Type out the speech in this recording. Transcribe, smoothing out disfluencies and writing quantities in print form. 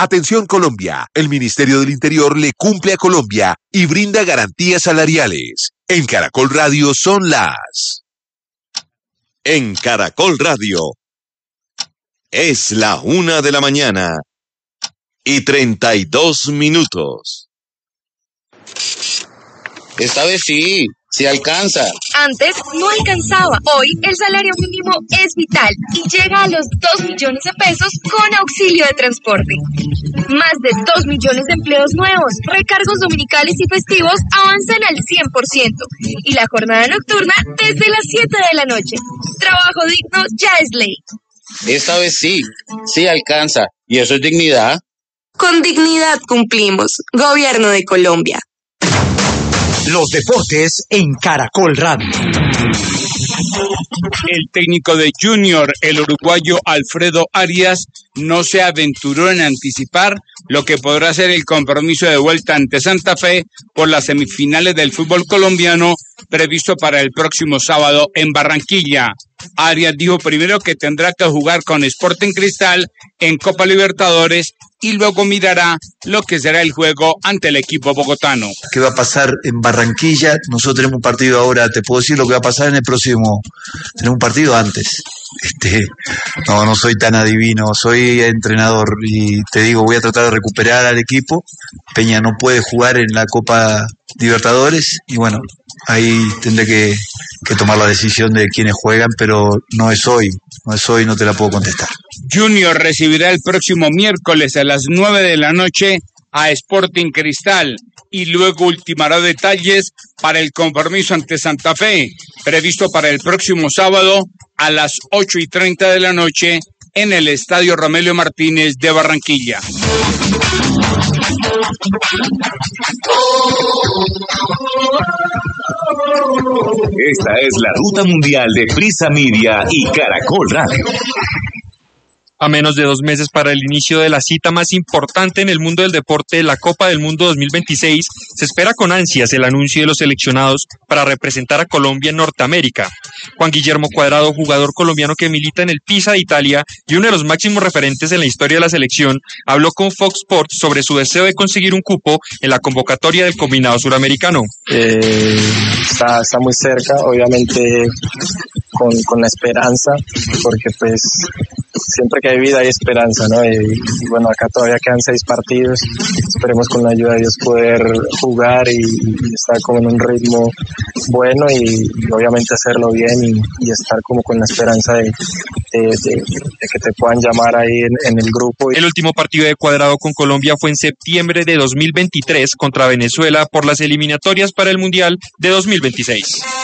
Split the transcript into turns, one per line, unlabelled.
Atención Colombia, el Ministerio del Interior le cumple a Colombia y brinda garantías salariales. En Caracol Radio son las...
En Caracol Radio es la 1:32 a.m.
Esta vez sí alcanza.
Antes no alcanzaba. Hoy el salario mínimo es vital y llega a los 2 millones de pesos con auxilio de transporte. Más de 2 millones de empleos nuevos, recargos dominicales y festivos avanzan al 100% y la jornada nocturna desde las 7 de la noche. Trabajo digno ya es ley.
Esta vez sí alcanza. ¿Y eso es dignidad?
Con dignidad cumplimos. Gobierno de Colombia.
Los deportes en Caracol Radio.
El técnico de Junior, el uruguayo Alfredo Arias, no se aventuró en anticipar lo que podrá ser el compromiso de vuelta ante Santa Fe por las semifinales del fútbol colombiano previsto para el próximo sábado en Barranquilla. Arias dijo primero que tendrá que jugar con Sporting Cristal en Copa Libertadores y luego mirará lo que será el juego ante el equipo bogotano.
¿Qué va a pasar en Barranquilla? Nosotros tenemos un partido ahora, te puedo decir lo que va a pasar en el próximo. Tenemos un partido antes. No soy tan adivino, soy entrenador y te digo, voy a tratar de recuperar al equipo. Peña no puede jugar en la Copa Libertadores y bueno, ahí tendré que tomar la decisión de quiénes juegan, pero no es hoy, no te la puedo contestar.
Junior recibirá el próximo miércoles a las 9 de la noche a Sporting Cristal y luego ultimará detalles para el compromiso ante Santa Fe, previsto para el próximo sábado a las 8:30 de la noche en el Estadio Romelio Martínez de Barranquilla.
Esta es la ruta mundial de Prisa Media y Caracol Radio.
A menos de 2 meses para el inicio de la cita más importante en el mundo del deporte, la Copa del Mundo 2026, se espera con ansias el anuncio de los seleccionados para representar a Colombia en Norteamérica. Juan Guillermo Cuadrado, jugador colombiano que milita en el Pisa de Italia y uno de los máximos referentes en la historia de la selección, habló con Fox Sports sobre su deseo de conseguir un cupo en la convocatoria del combinado suramericano.
Está muy cerca, obviamente con la esperanza, porque pues siempre que hay vida hay esperanza, ¿no? Y bueno, acá todavía quedan 6 partidos, esperemos con la ayuda de Dios poder jugar y estar como en un ritmo bueno y obviamente hacerlo bien y estar como con la esperanza de que te puedan llamar ahí en el grupo.
El último partido de Cuadrado con Colombia fue en septiembre de 2023 contra Venezuela por las eliminatorias para el Mundial de 2026.